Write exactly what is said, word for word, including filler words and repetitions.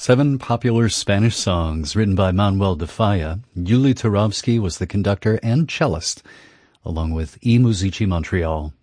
Seven popular Spanish songs written by Manuel de Falla. Yuli Turovsky was the conductor and cellist, along with I Musici Montreal.